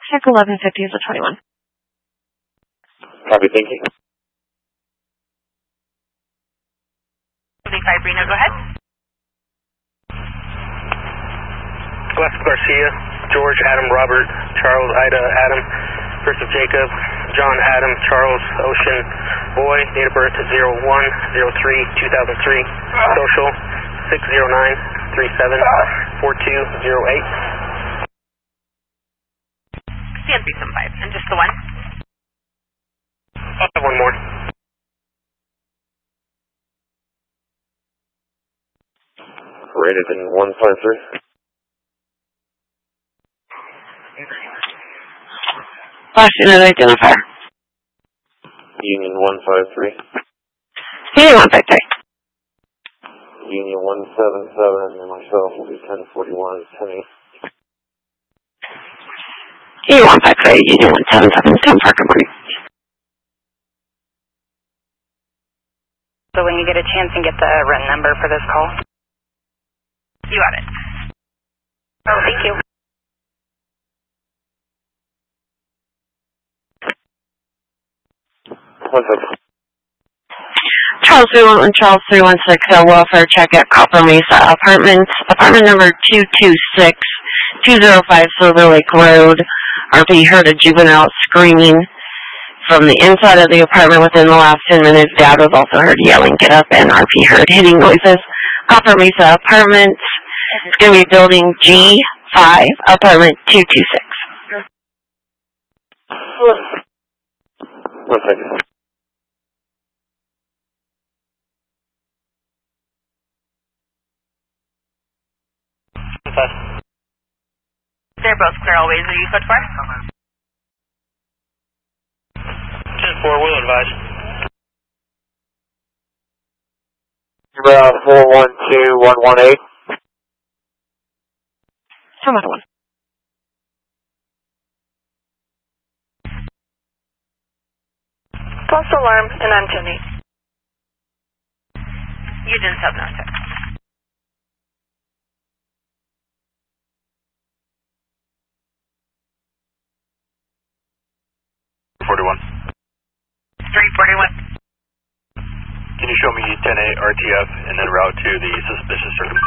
Check 1150 is a 21. Copy, thank you. 75 Reno, go ahead. West Garcia, George, Adam, Robert, Charles, Ida, Adam, First of Jacob, John, Adam, Charles, Ocean, Boy, date of birth 01/03/2003, social 609-37-4208. CN 375, and just the one? I'll have one more. Rated in 153. Last unit identifier. Union 153. Union 153. Union 177, and myself will be 1041 10. Union 153, Union 177, 10 Parker Marine. So when you get a chance and get the run number for this call. You got it. Oh, thank you. Charles 311, Charles 316, welfare check at Copper Mesa Apartments, apartment number 226, 205 Silver Lake Road. RP heard a juvenile screaming from the inside of the apartment within the last 10 minutes. Dad was also heard yelling, "Get up," and RP heard hitting noises. Copper Mesa Apartments. It's going to be building G5, apartment 226. 1 second. They're both clear always. Are you code 4? 10-4, will advise. 412118. Some other one. False alarm, and I'm 10-8. You didn't subnote it. Can you show me 10A RTF and then route to the suspicious circumstance?